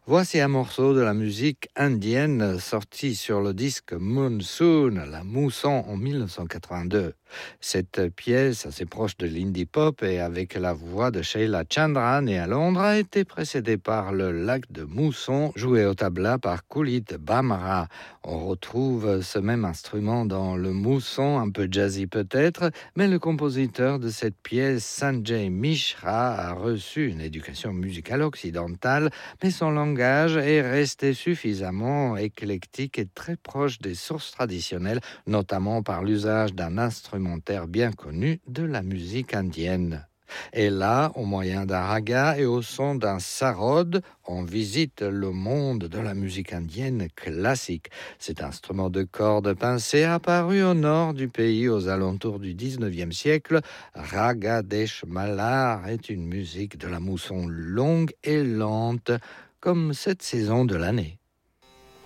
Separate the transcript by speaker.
Speaker 1: Voici un morceau de la musique indienne sorti sur le disque Monsoon, la mousson en 1982. Cette pièce, assez proche de l'indie pop et avec la voix de Sheila Chandra, née à Londres, a été précédée par le lac de Mousson, joué au tabla par Kulit Bamra. On retrouve ce même instrument dans le mousson, un peu jazzy peut-être, mais le compositeur de cette pièce, Sanjay Mishra, a reçu une éducation musicale occidentale, mais son langage est resté suffisamment éclectique et très proche des sources traditionnelles, notamment par l'usage d'un instrumentaire bien connu de la musique indienne. Et là, au moyen d'un raga et au son d'un sarod, on visite le monde de la musique indienne classique. Cet instrument de cordes pincées apparu au nord du pays aux alentours du 19e siècle. Raga Desh Malar est une musique de la mousson longue et lente, comme cette saison de l'année.